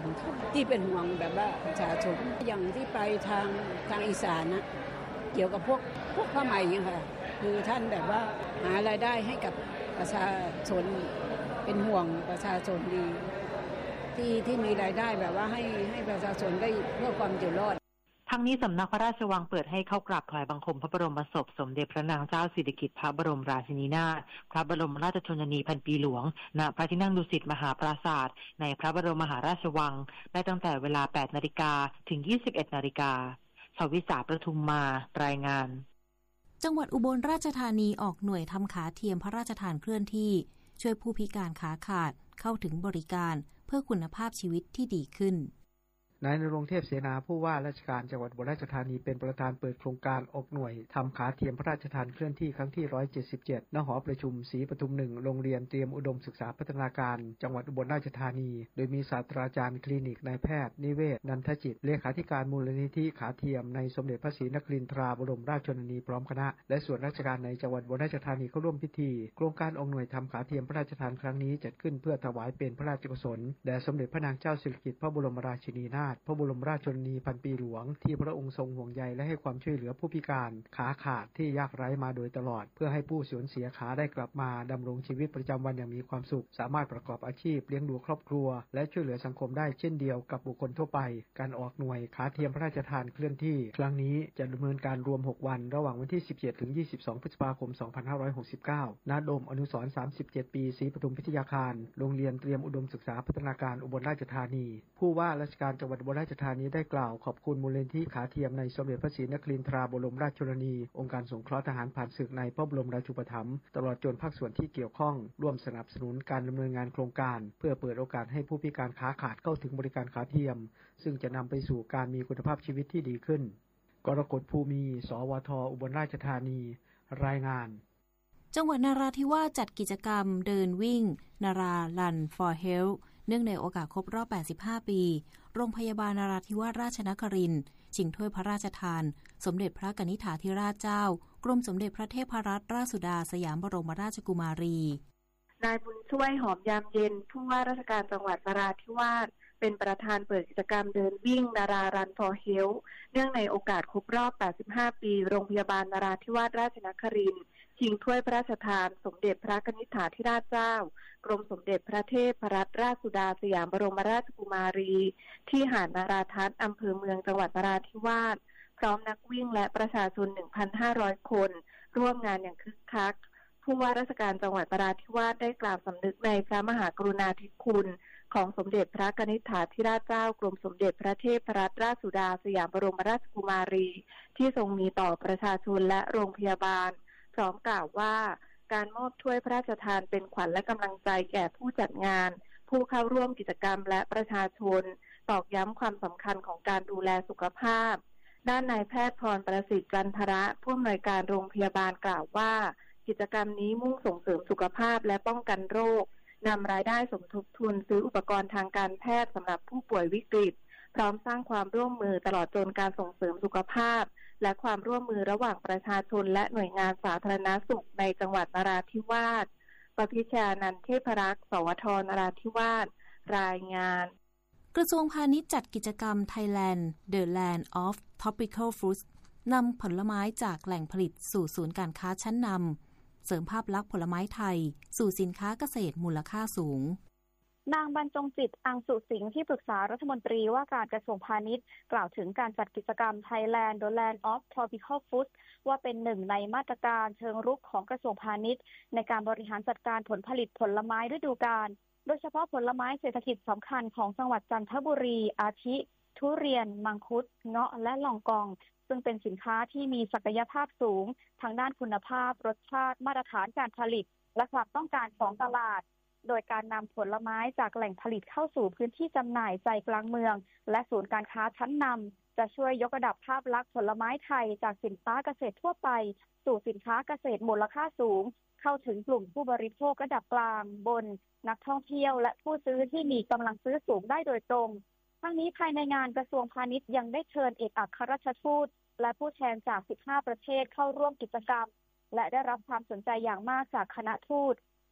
ของเขาที่เป็นห่วงแบบว่าประชาชนอย่างที่ไปทางอีสานนะเกี่ยวกับพวกผ้าไหมค่ะคือท่านแบบว่าหารายได้ให้กับประชาชนเป็นห่วงประชาชนดีที่มีรายได้แบบว่าให้ประชาชนได้เพื่อความอยู่รอดทั้งนี้สำนักพระราชวังเปิดให้เข้ากราบถวายบังคมพระบรมศพสมเด็จพระนางเจ้าสิริกิติ์พระบรมราชินีนาถพระบรมราชชนนีพันปีหลวงณพระที่นั่งดุสิตมหาปราสาทในพระบรมมหาราชวังได้ตั้งแต่เวลา 8 นาฬิกาถึง 21 นาฬิกาชวิสาประทุมมารายงานจังหวัดอุบลราชธานีออกหน่วยทำขาเทียมพระราชทานเคลื่อนที่ช่วยผู้พิการขาขาดเข้าถึงบริการเพื่อคุณภาพชีวิตที่ดีขึ้นนายณรงค์เทพเสนาผู้ว่าราชการจังหวัดอุบลราชธานีเป็นประธานเปิดโครงการออกหน่วยทำขาเทียมพระราชทานเคลื่อนที่ครั้งที่ 177 ณ หอประชุมศรีปทุม 1 โรงเรียนเตรียมอุดมศึกษาพัฒนาการจังหวัดอุบลราชธานีโดยมีศาสตราจารย์คลินิกนายแพทย์นิเวศนันทจิตเลขาธิการมูลนิธิขาเทียมในสมเด็จพระศรีนครินทราบรมราชชนนีพร้อมคณะและส่วนราชการในจังหวัดอุบลราชธานีเข้าร่วมพิธีโครงการออกหน่วยทำขาเทียมพระราชทานครั้งนี้จัดขึ้นเพื่อถวายเป็นพระราชกุศลแด่สมเด็จพระนางเจ้าสิริกิติ์พระบรมราชินีนาถพระบรมราชชนนีพันปีหลวงที่พระองค์ทรงห่วงใยและให้ความช่วยเหลือผู้พิการขาขาดที่ยากไร้มาโดยตลอดเพื่อให้ผู้สูญเสียขาได้กลับมาดำรงชีวิตประจำวันอย่างมีความสุขสามารถประกอบอาชีพเลี้ยงดูครอบครัวและช่วยเหลือสังคมได้เช่นเดียวกับบุคคลทั่วไปการออกหน่วยขาเทียมพระราชทานเคลื่อนที่ครั้งนี้จะดำเนินการรวม6วันระหว่างวันที่17ถึง22พฤษภาคม2569ณโดมอนุสรณ์37ปีศรีปทุมพิทยาคารโรงเรียนเตรียมอุดมศึกษาพัฒนาการอุบลราชธานีผู้ว่าราชการจังหวัดอุบลราชธานีได้กล่าวขอบคุณมูลนิธิขาเทียมในสมเด็จพระศรีนครินทราบรมราชชนนีองค์การสงเคราะห์ทหารผ่านศึกในพระบรมราชูปถัมภ์ตลอดจนภาคส่วนที่เกี่ยวข้องร่วมสนับสนุนการดำเนินงานโครงการเพื่อเปิดโอกาสให้ผู้พิการขาขาดเข้าถึงบริการขาเทียมซึ่งจะนำไปสู่การมีคุณภาพชีวิตที่ดีขึ้นกรกฎภูมิสวทอุบลราชธานีรายงานจังหวัดนราธิวาสจัดกิจกรรมเดินวิ่งนารารัน for health เนื่องในโอกาสครบรอบ85ปีโรงพยาบาลนราธิวาสราชนครินทร์ชิงถ้วยพระราชทานสมเด็จพระกนิษฐาธิราชเจ้ากรมสมเด็จพระเทพรัตนราชสุดาสยามบรมราชกุมารีนายบุญช่วยหอมยามเย็นผู้ว่าราชการจังหวัดนราธิวาสเป็นประธานเปิดกิจกรรมเดินวิ่งนารารัน for health เนื่องในโอกาสครบรอบ85ปีโรงพยาบาลนราธิวาสราชนครินทร์ชิงถ้วยพระราชทานสมเด็จพระกนิษฐาธิราชเจ้ากรมสมเด็จพระเทพรัตนราชสุดาสยามบรมราชกุมารีที่หาดนาราทัศน์อำเภอเมืองจังหวัดนราธิวาสพร้อมนักวิ่งและประชาชน 1,500 คนร่วมงานอย่างคึกคักผู้ว่าราชการจังหวัดนราธิวาสได้กล่าวสำนึกในพระมหากรุณาธิคุณของสมเด็จพระกนิษฐาธิราชเจ้ากรมสมเด็จพระเทพรัตนราชสุดาสยามบรมราชกุมารีที่ทรงมีต่อประชาชนและโรงพยาบาลพร้อมกล่าวว่าการมอบถ้วยพระราชทานเป็นขวัญและกำลังใจแก่ผู้จัดงานผู้เข้าร่วมกิจกรรมและประชาชนตอกย้ำความสำคัญของการดูแลสุขภาพด้านนายแพทย์พรประสิทธิ์จันทระผู้อำนวยการโรงพยาบาลกล่าวว่ากิจกรรมนี้มุ่งส่งเสริมสุขภาพและป้องกันโรคนำรายได้สมทบทุนซื้ออุปกรณ์ทางการแพทย์สำหรับผู้ป่วยวิกฤตพร้อมสร้างความร่วมมือตลอดจนการส่งเสริมสุขภาพและความร่วมมือระหว่างประชาชนและหน่วยงานสาธารณสุขในจังหวัดนราธิวาสปพิชานันท์เทพรักษ์สวทนราธิวาสรายงานกระทรวงพาณิชย์จัดกิจกรรม Thailand The Land of Tropical Fruits นำผลไม้จากแหล่งผลิตสู่ศูนย์การค้าชั้นนำเสริมภาพลักษณ์ผลไม้ไทยสู่สินค้าเกษตรมูลค่าสูงนางบรรจงจิตอังสุสิงห์ที่ปรึกษารัฐมนตรีว่าการกระทรวงพาณิชย์กล่าวถึงการจัดกิจกรรม Thailand The Land of Tropical Fruits ว่าเป็นหนึ่งในมาตรการเชิงรุกของกระทรวงพาณิชย์ในการบริหารจัดการผลผลิตผลไม้ฤดูกาลโดยเฉพาะผลไม้เศรษฐกิจสำคัญของจังหวัดจันทบุรีอาทิทุเรียนมังคุดเงาะและลองกองซึ่งเป็นสินค้าที่มีศักยภาพสูงทางด้านคุณภาพรสชาติมาตรฐานการผลิตและความต้องการของตลาดโดยการนำผลไม้จากแหล่งผลิตเข้าสู่พื้นที่จำหน่ายใจกลางเมืองและศูนย์การค้าชั้นนำจะช่วยยกระดับภาพลักษณ์ผลไม้ไทยจากสินค้าเกษตรทั่วไปสู่สินค้าเกษตรมูลค่าสูงเข้าถึงกลุ่มผู้บริโภคระดับกลางบนนักท่องเที่ยวและผู้ซื้อที่มีกำลังซื้อสูงได้โดยตรงทั้งนี้ภายในงานกระทรวงพาณิชย์ยังได้เชิญเอกอัครราชทูตและผู้แทนจาก15ประเทศเข้าร่วมกิจกรรมและได้รับความสนใจอย่างมากจากคณะทูต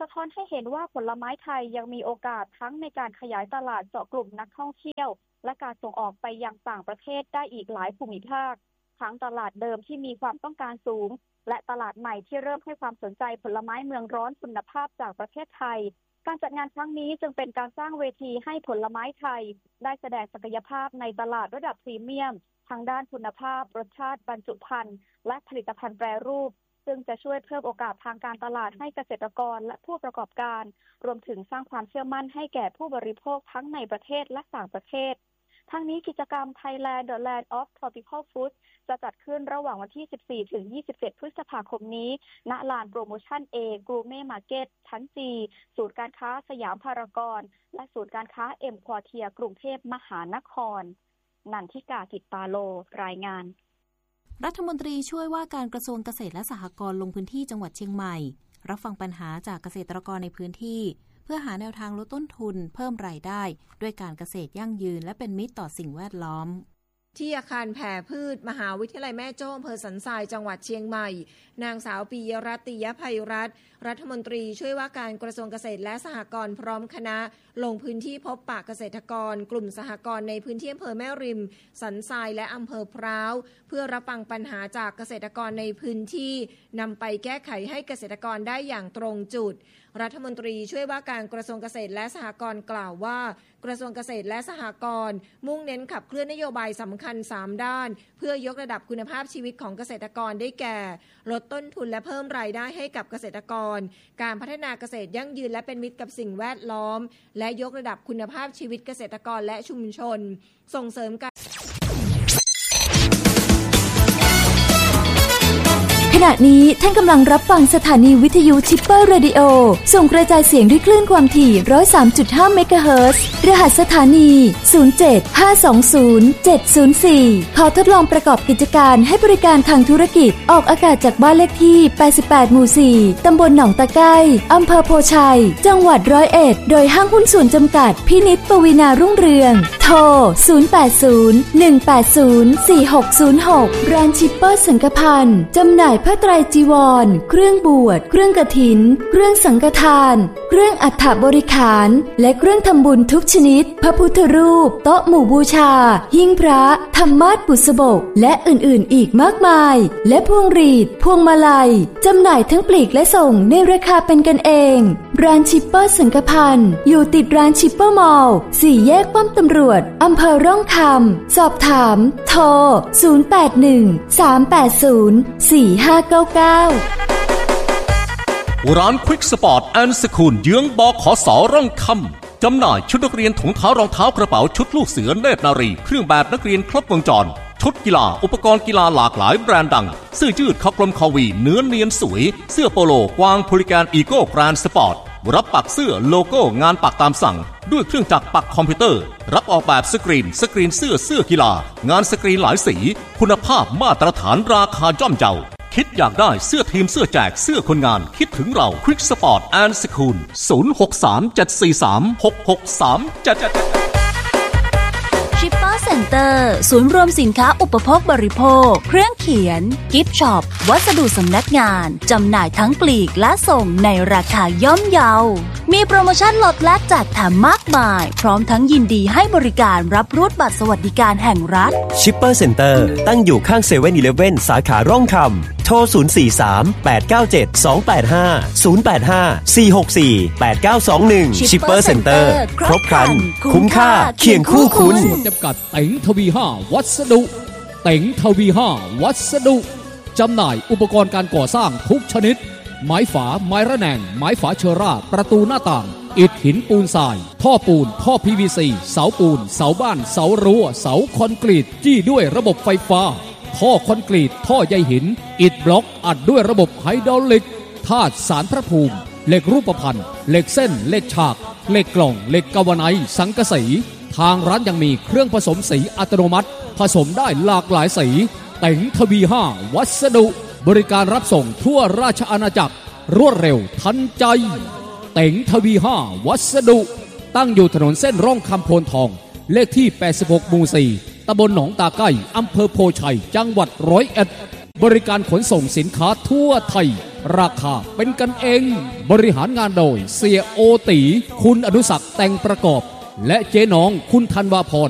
สะท้อนให้เห็นว่าผลไม้ไทยยังมีโอกาสทั้งในการขยายตลาดเจาะกลุ่มนักท่องเที่ยวและการส่งออกไปยังต่างประเทศได้อีกหลายภูมิภาคทั้งตลาดเดิมที่มีความต้องการสูงและตลาดใหม่ที่เริ่มให้ความสนใจผลไม้เมืองร้อนคุณภาพจากประเทศไทยการจัดงานครั้งนี้จึงเป็นการสร้างเวทีให้ผลไม้ไทยได้แสดงศักยภาพในตลาดระดับพรีเมียมทั้งด้านคุณภาพรสชาติบรรจุภัณฑ์และผลิตภัณฑ์แปรรูปซึ่งจะช่วยเพิ่มโอกาสทางการตลาดให้เกษตรกรและผู้ประกอบการรวมถึงสร้างความเชื่อมั่นให้แก่ผู้บริโภคทั้งในประเทศและต่างประเทศทั้งนี้กิจกรรม Thailand The Land of Tropical Fruit จะจัดขึ้นระหว่างวันที่ 14 ถึง 27 พฤษภาคมนี้ณลานโปรโมชั่น A Gourmet Market ชั้น G ศูนย์การค้าสยามพารากอนและศูนย์การค้า M Quartier กรุงเทพมหานครนันทิกา กิตตาโลรายงานรัฐมนตรีช่วยว่าการกระทรวงเกษตรและสหกรณ์ลงพื้นที่จังหวัดเชียงใหม่รับฟังปัญหาจากเกษตรกรในพื้นที่เพื่อหาแนวทางลดต้นทุนเพิ่มรายได้ด้วยการเกษตรยั่งยืนและเป็นมิตรต่อสิ่งแวดล้อมที่อาคารแผ่พืชมหาวิทยาลัยแม่โจ้อำเภอสันทรายจังหวัดเชียงใหม่นางสาวปิยรัตน์ ติยภัยรัตน์รัฐมนตรีช่วยว่าการกระทรวงเกษตรและสหกรณ์พร้อมคณะลงพื้นที่พบปะเกษตรกรกลุ่มสหกรณ์ในพื้นที่อำเภอแม่ริมสันทรายและอำเภอพร้าวเพื่อรับฟังปัญหาจากเกษตรกรในพื้นที่นำไปแก้ไขให้เกษตรกรได้อย่างตรงจุดรัฐมนตรีช่วยว่าการกระทรวงเกษตรและสหกรณ์กล่าวว่ากระทรวงเกษตรและสหกรณ์มุ่งเน้นขับเคลื่อนนโยบายสำคัญ3ด้านเพื่อยกระดับคุณภาพชีวิตของเกษตรกรได้แก่ลดต้นทุนและเพิ่มรายได้ให้กับเกษตรกรการพัฒนาเกษตรยั่งยืนและเป็นมิตรกับสิ่งแวดล้อมและยกระดับคุณภาพชีวิตเกษตรกรและชุมชนส่งเสริมการขณะนี้ท่านกำลังรับฟังสถานีวิทยุชิปเปอร์เรดิโอส่งกระจายเสียงด้วยคลื่นความถี่ 103.5 เมกะเฮิรตซ์ รหัสสถานี 075207004 ขอทดลองประกอบกิจการให้บริการทางธุรกิจออกอากาศจากบ้านเลขที่ 88 หมู่ 4 ตำบลหนองตะไคร้อำเภอโพชัย จังหวัด101 โดยห้างหุ้นส่วนจำกัดพินิจปวีณารุ่งเรืองโทร 080-180-4606 ร้านชิปเปอร์สังฆพันธ์จำหน่ายผ้าไตรจีวรเครื่องบวชเครื่องกฐินเครื่องสังฆทานเครื่องอัฐบริขารและเครื่องทำบุญทุกชนิดพระพุทธรูปโต๊ะหมู่บูชาหิ้งพระธรรมาสน์บุษบกและอื่นๆอีกมากมายและพวงหรีดพวงมาลัยจำหน่ายทั้งปลีกและส่งในราคาเป็นกันเองร้านชิปเปอร์สังฆพันธ์อยู่ติดร้านชิปเปอร์มอลล์4 แยกป้อมตำรวจอำเภอร่องคำสอบถามโทร 081-380-4599 ร้านควิกสปอร์ตแอนด์สคูลเยื้องบขส.ร่องคำจำหน่ายชุดนักเรียนถุงเท้ารองเท้ากระเป๋าชุดลูกเสือเนตรนารีเครื่องแบบนักเรียนครบวงจรชุดกีฬาอุปกรณ์กีฬาหลากหลายแบรนด์ดังเสื้อยืดคอกลมคอวีเนื้อเนียนสวยเสื้อโปโลกวางพูลิแกนอีโก้แกรนด์สปอร์ตรับปักเสื้อโลโก้งานปักตามสั่งด้วยเครื่องจักรปักคอมพิวเตอร์รับออกแบบสกรีนเสื้อกีฬางานสกรีนหลายสีคุณภาพมาตรฐานราคาย่อมเยาคิดอยากได้เสื้อทีมเสื้อแจกเสื้อคนงานคิดถึงเราควิกสปอร์ตแอนด์สคูล 063-743-6637 ชิปเปอร์เซ็นเตอร์ศูนย์รวมสินค้าอุปโภคบริโภคเครื่องเขียนกิฟต์ช็อปวัสดุสำนักงานจำหน่ายทั้งปลีกและส่งในราคาย่อมเยามีโปรโมชั่นลดแลกแจกแถมมากมายพร้อมทั้งยินดีให้บริการรับรูดบัตรสวัสดิการแห่งรัฐชิปเปอร์เซ็นเตอร์ตั้งอยู่ข้างเซเว่นอีเลฟเว่นสาขาร่องคำโทร 043-897-285-085-464-8921 ชิปเปอร์เซ็นเตอร์ครบครันคุ้มค่าเคียงคู่คุณจำกัดเต็งทวี5วัสดุเต็งทวี5วัสดุจำหน่ายอุปกรณ์การก่อสร้างทุกชนิดไม้ฝาไม้ระแนงไม้ฝาเชอร่าประตูหน้าต่างอิฐหินปูนทรายท่อปูนท่อ PVC เสาปูนเสาบ้านเสารั้วเสาคอนกรีตจี้ด้วยระบบไฟฟ้าท่อคอนกรีตท่อใยหินอิฐบล็อกอัดด้วยระบบไฮดรอลิกธาตุสารพระภูมิเหล็กรูปพรรณเหล็กเส้นเหล็กฉากเหล็กกล่องเหล็กกาวไนซ์สังกะสีทางร้านยังมีเครื่องผสมสีอัตโนมัติผสมได้หลากหลายสีเต็งทวี5วัสดุบริการรับส่งทั่วราชอาณาจักรรวดเร็วทันใจเต็งทวี5วัสดุตั้งอยู่ถนนเส้นร่องคำโพนทองเลขที่86หมู่4ตำบลหนองตาไก้อำเภอโพชัยจังหวัด101บริการขนส่งสินค้าทั่วไทยราคาเป็นกันเองบริหารงานโดยเสียโอตีคุณอนุศักดิ์แต่งประกอบและเจ๊น้องคุณธันวาพร